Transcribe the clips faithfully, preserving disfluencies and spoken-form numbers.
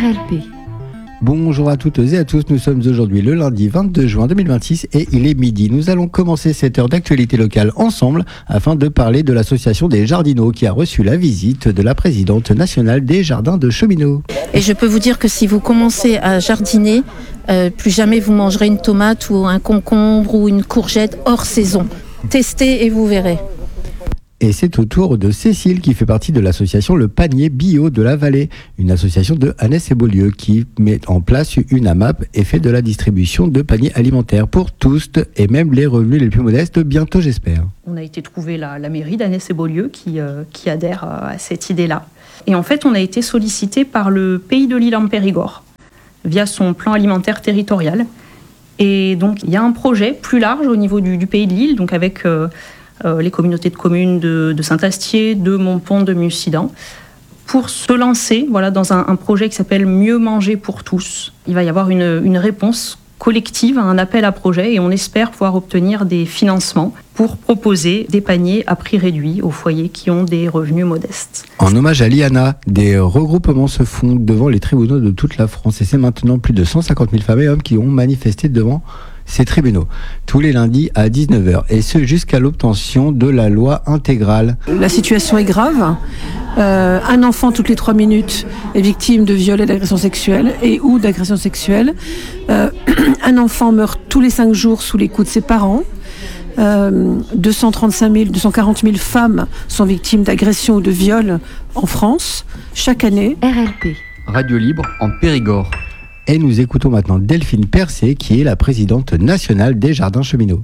L P. Bonjour à toutes et à tous, nous sommes aujourd'hui le lundi vingt-deux juin deux mille vingt-six et il est midi. Nous allons commencer cette heure d'actualité locale ensemble afin de parler de l'association des Jardinaux qui a reçu la visite de la présidente nationale des Jardins de Cheminot. Et je peux vous dire que si vous commencez à jardiner, euh, plus jamais vous mangerez une tomate ou un concombre ou une courgette hors saison. Testez et vous verrez. Et c'est au tour de Cécile qui fait partie de l'association Le Panier Bio de la Vallée, une association de Annès et Beaulieu qui met en place une AMAP et fait de la distribution de paniers alimentaires pour tous et même les revenus les plus modestes, bientôt j'espère. On a été trouver la, la mairie d'Annès et Beaulieu qui, euh, qui adhère à cette idée-là. Et en fait, on a été sollicité par le Pays de l'Île en Périgord via son plan alimentaire territorial. Et donc, il y a un projet plus large au niveau du, du Pays de l'Île, donc avec... Euh, Euh, les communautés de communes de, de Saint-Astier, de Montpont, de Mussidan, pour se lancer voilà, dans un, un projet qui s'appelle Mieux manger pour tous. Il va y avoir une, une réponse collective à un appel à projet et on espère pouvoir obtenir des financements pour proposer des paniers à prix réduit aux foyers qui ont des revenus modestes. En hommage à Liana, des regroupements se font devant les tribunaux de toute la France et c'est maintenant plus de cent cinquante mille femmes et hommes qui ont manifesté devant ces tribunaux, tous les lundis à dix-neuf heures, et ce jusqu'à l'obtention de la loi intégrale. La situation est grave. Euh, un enfant toutes les trois minutes est victime de viol et d'agression sexuelle et ou d'agression sexuelle. Euh, un enfant meurt tous les cinq jours sous les coups de ses parents. Euh, deux cent trente-cinq mille, deux cent quarante mille femmes sont victimes d'agression ou de viol en France chaque année. R L P. Radio Libre en Périgord. Et nous écoutons maintenant Delphine Percé, qui est la présidente nationale des Jardins Cheminot.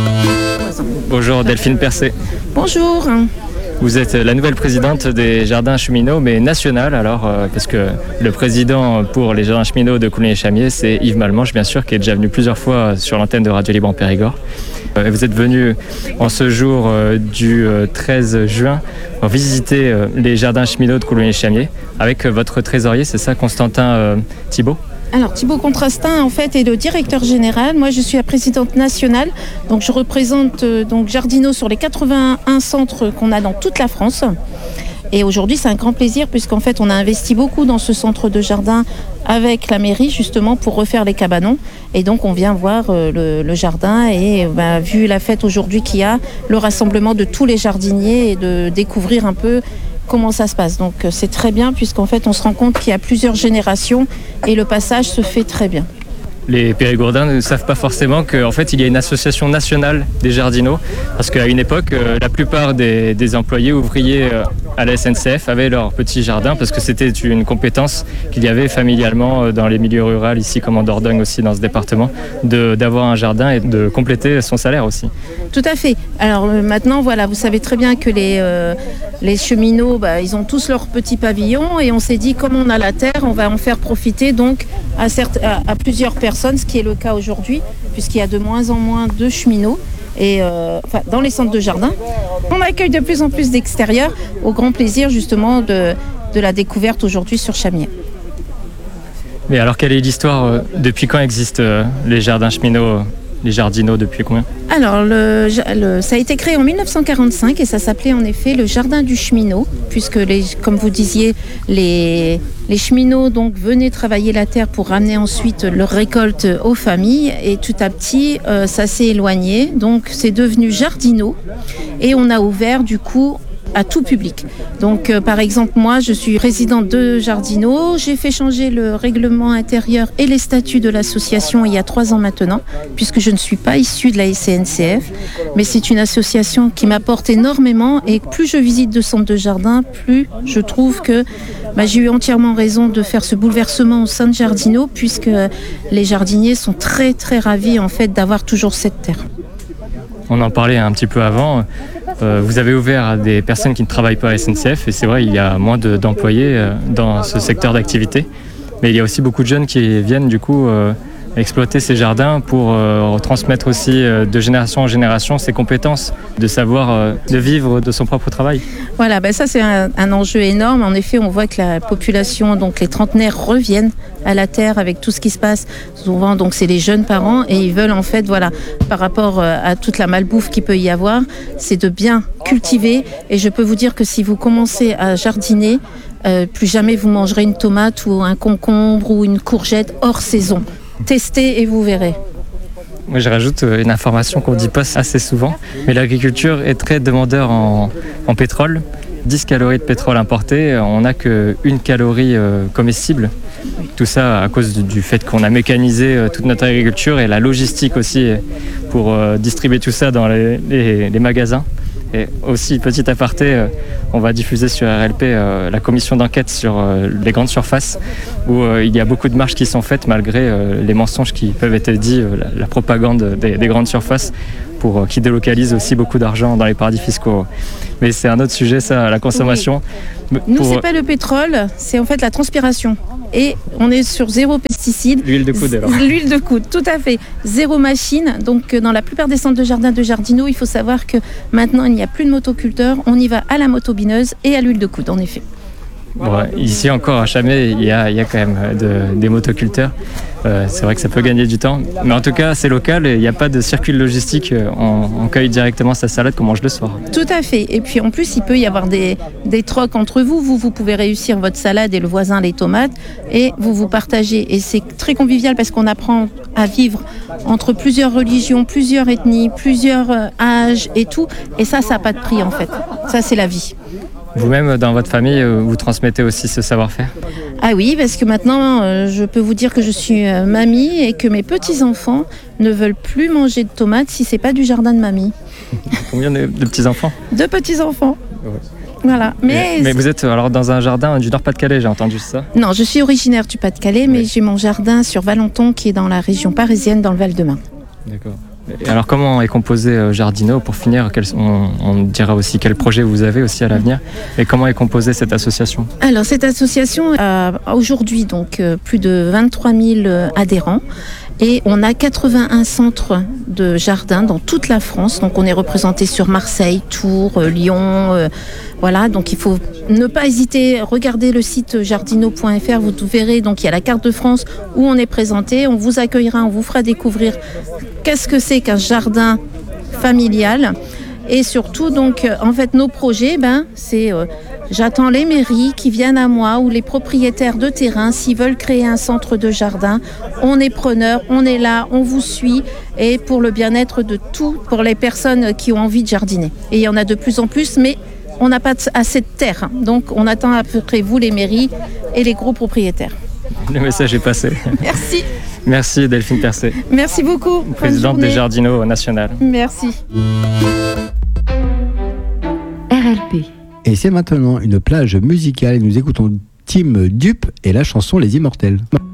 Bonjour Delphine Percé. Bonjour. Vous êtes la nouvelle présidente des Jardins Cheminots, mais nationale alors, euh, parce que le président pour les Jardins Cheminots de Coulommiers-Chamiers, c'est Yves Malmanche, bien sûr, qui est déjà venu plusieurs fois sur l'antenne de Radio Libre en Périgord. Euh, vous êtes venu en ce jour euh, du euh, treize juin pour visiter euh, les Jardins Cheminots de Coulommiers-Chamiers avec euh, votre trésorier, c'est ça, Constantin euh, Thibault? Alors Thibault Contrastin en fait est le directeur général. Moi je suis la présidente nationale, donc je représente euh, donc Jardinaux sur les quatre-vingt-un centres qu'on a dans toute la France. Et aujourd'hui c'est un grand plaisir puisqu'en fait on a investi beaucoup dans ce centre de jardin avec la mairie justement pour refaire les cabanons. Et donc on vient voir euh, le, le jardin et bah, vu la fête aujourd'hui qu'il y a, le rassemblement de tous les jardiniers et de découvrir un peu comment ça se passe. Donc c'est très bien puisqu'en fait on se rend compte qu'il y a plusieurs générations et le passage se fait très bien. Les Périgourdins ne savent pas forcément qu'en fait il y a une association nationale des jardinaux parce qu'à une époque euh, la plupart des, des employés ouvriers euh, à la S N C F avaient leur petit jardin parce que c'était une compétence qu'il y avait familialement euh, dans les milieux ruraux ici comme en Dordogne aussi dans ce département de, d'avoir un jardin et de compléter son salaire aussi. Tout à fait. Alors euh, maintenant voilà, vous savez très bien que les, euh, les cheminots bah, ils ont tous leur petit pavillon et on s'est dit comme on a la terre on va en faire profiter donc à, certes, à, à plusieurs personnes, ce qui est le cas aujourd'hui, puisqu'il y a de moins en moins de cheminots et, euh, enfin, dans les centres de jardin. On accueille de plus en plus d'extérieurs, au grand plaisir justement de, de la découverte aujourd'hui sur Chamiers. Mais alors quelle est l'histoire euh, depuis quand existent euh, les jardins cheminots euh, les jardinaux depuis combien? Alors, le, le, ça a été créé en mille neuf cent quarante-cinq et ça s'appelait en effet le jardin du cheminot, puisque, les, comme vous disiez, les, les cheminots donc, venaient travailler la terre pour ramener ensuite leur récolte aux familles et tout à petit, euh, ça s'est éloigné. Donc, c'est devenu jardinaux et on a ouvert du coup à tout public. Donc euh, par exemple moi je suis présidente de Jardinaux, j'ai fait changer le règlement intérieur et les statuts de l'association il y a trois ans maintenant, puisque je ne suis pas issue de la S N C F, mais c'est une association qui m'apporte énormément et plus je visite de centres de jardin, plus je trouve que bah, j'ai eu entièrement raison de faire ce bouleversement au sein de Jardinaux, puisque les jardiniers sont très très ravis en fait d'avoir toujours cette terre. On en parlait un petit peu avant. Euh, vous avez ouvert à des personnes qui ne travaillent pas à S N C F et c'est vrai, il y a moins de, d'employés euh, dans ce secteur d'activité. Mais il y a aussi beaucoup de jeunes qui viennent du coup euh, exploiter ces jardins pour euh, transmettre aussi euh, de génération en génération ces compétences, de savoir euh, de vivre de son propre travail. Voilà, ben ça c'est un, un enjeu énorme. En effet, on voit que la population, donc les trentenaires reviennent à la terre avec tout ce qui se passe. Souvent, donc c'est les jeunes parents et ils veulent en fait, voilà, par rapport à toute la malbouffe qu'il peut y avoir, c'est de bien cultiver. Et je peux vous dire que si vous commencez à jardiner, euh, plus jamais vous mangerez une tomate ou un concombre ou une courgette hors saison. Testez et vous verrez. Moi, je rajoute une information qu'on ne dit pas assez souvent, mais l'agriculture est très demandeur en, en pétrole. dix calories de pétrole importé, on n'a qu'une calorie euh, comestible. Tout ça à cause du, du fait qu'on a mécanisé euh, toute notre agriculture et la logistique aussi pour euh, distribuer tout ça dans les, les, les magasins. Et aussi, petit aparté, euh, on va diffuser sur R L P euh, la commission d'enquête sur euh, les grandes surfaces où euh, il y a beaucoup de marches qui sont faites malgré euh, les mensonges qui peuvent être dits, euh, la, la propagande des, des grandes surfaces pour, euh, qui délocalisent aussi beaucoup d'argent dans les paradis fiscaux. Mais c'est un autre sujet, ça, la consommation. Oui. Nous, pour... c'est pas le pétrole, c'est en fait la transpiration. Et on est sur zéro pesticide. L'huile de coude alors. L'huile de coude, tout à fait. Zéro machine. Donc dans la plupart des centres de jardin de Jardinot, il faut savoir que maintenant il n'y a plus de motoculteurs. On y va à la motobineuse et à l'huile de coude, en effet. Bon, ici encore à Chamiers, il y a, il y a quand même de, des motoculteurs. Euh, c'est vrai que ça peut gagner du temps. Mais en tout cas, c'est local et il n'y a pas de circuit logistique. On, on cueille directement sa salade qu'on mange le soir. Tout à fait. Et puis en plus, il peut y avoir des, des trocs entre vous. Vous, vous pouvez réussir votre salade et le voisin les tomates. Et vous vous partagez. Et c'est très convivial parce qu'on apprend à vivre entre plusieurs religions, plusieurs ethnies, plusieurs euh, âges et tout. Et ça, ça n'a pas de prix en fait. Ça, c'est la vie. Vous-même, dans votre famille, vous transmettez aussi ce savoir-faire ? Ah oui, parce que maintenant, euh, je peux vous dire que je suis euh, mamie et que mes petits-enfants ne veulent plus manger de tomates si c'est pas du jardin de mamie. Combien de, de petits-enfants ? Deux petits-enfants. Ouais. Voilà. Mais, mais, mais vous êtes alors dans un jardin du Nord-Pas-de-Calais, j'ai entendu ça ? Non, je suis originaire du Pas-de-Calais, mais oui. J'ai mon jardin sur Valenton qui est dans la région parisienne, dans le Val-de-Marne. D'accord. Et alors comment est composé euh, Jardinot ? Pour finir, quels, on, on dira aussi quel projet vous avez aussi à l'avenir. Et comment est composée cette association ? Alors cette association a aujourd'hui donc euh, plus de vingt-trois mille euh, adhérents. Et on a quatre-vingt-un centres de jardins dans toute la France. Donc on est représenté sur Marseille, Tours, euh, Lyon. Euh, voilà, donc il faut ne pas hésiter. Regardez le site jardinot point f r. Vous verrez, donc il y a la carte de France où on est présenté. On vous accueillera, on vous fera découvrir qu'est-ce que c'est qu'un jardin familial. Et surtout, donc, en fait, nos projets, ben, c'est euh, j'attends les mairies qui viennent à moi ou les propriétaires de terrain s'ils veulent créer un centre de jardin. On est preneurs, on est là, on vous suit et pour le bien-être de tout, pour les personnes qui ont envie de jardiner. Et il y en a de plus en plus, mais on n'a pas assez de terre. Donc, on attend à peu près vous, les mairies et les gros propriétaires. Le message est passé. Merci. Merci Delphine Percé. Merci beaucoup. Présidente des Jardinots nationales. Merci. R L P. Et c'est maintenant une plage musicale et nous écoutons Tim Dupe et la chanson Les Immortels.